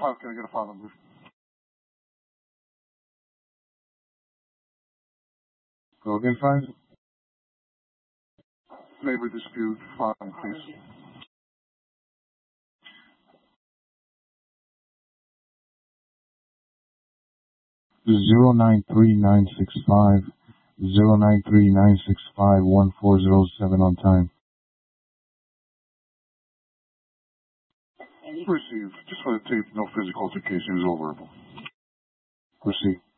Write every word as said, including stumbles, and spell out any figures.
file. Can I get a file number? Go again, five. Labor dispute filing, please. Zero nine three nine six five zero nine three nine six five one four zero seven on time. Received. Just for the tape, no physical altercation is over. Received.